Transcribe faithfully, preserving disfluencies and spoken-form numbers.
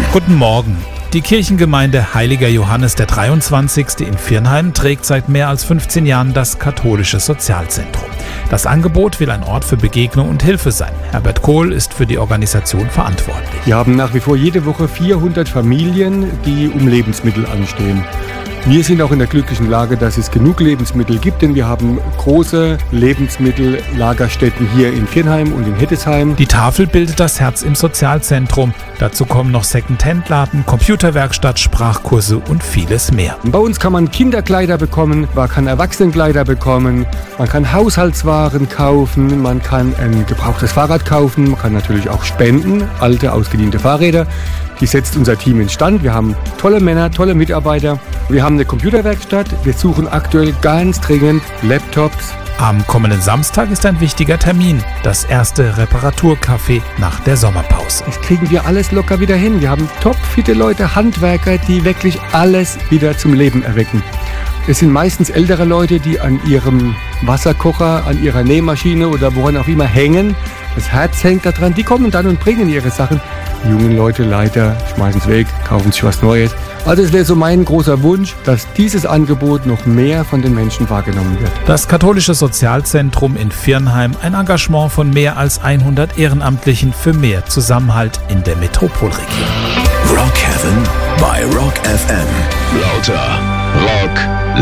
Guten Morgen. Die Kirchengemeinde Heiliger Johannes der dreiundzwanzigste in Viernheim trägt seit mehr als fünfzehn Jahren das katholische Sozialzentrum. Das Angebot will ein Ort für Begegnung und Hilfe sein. Herbert Kohl ist für die Organisation verantwortlich. Wir haben nach wie vor jede Woche vierhundert Familien, die um Lebensmittel anstehen. Wir sind auch in der glücklichen Lage, dass es genug Lebensmittel gibt, denn wir haben große Lebensmittellagerstätten hier in Viernheim und in Hettesheim. Die Tafel bildet das Herz im Sozialzentrum. Dazu kommen noch Second-Hand-Laden, Computerwerkstatt, Sprachkurse und vieles mehr. Bei uns kann man Kinderkleider bekommen, man kann Erwachsenenkleider bekommen, man kann Haushaltswaren kaufen, man kann ein gebrauchtes Fahrrad kaufen, man kann natürlich auch spenden, alte, ausgediente Fahrräder. Die setzt unser Team instand. Wir haben tolle Männer, tolle Mitarbeiter. Wir haben eine Computerwerkstatt. Wir suchen aktuell ganz dringend Laptops. Am kommenden Samstag ist ein wichtiger Termin. Das erste Reparaturcafé nach der Sommerpause. Das kriegen wir alles locker wieder hin. Wir haben topfitte Leute, Handwerker, die wirklich alles wieder zum Leben erwecken. Es sind meistens ältere Leute, die an ihrem Wasserkocher, an ihrer Nähmaschine oder woran auch immer hängen. Das Herz hängt da dran. Die kommen dann und bringen ihre Sachen. Die jungen Leute, Leiter, schmeißen es weg, kaufen sich was Neues. Also es wäre so mein großer Wunsch, dass dieses Angebot noch mehr von den Menschen wahrgenommen wird. Das katholische Sozialzentrum in Viernheim, ein Engagement von mehr als hundert Ehrenamtlichen für mehr Zusammenhalt in der Metropolregion. Rock Heaven bei Rock F M. Lauter Rock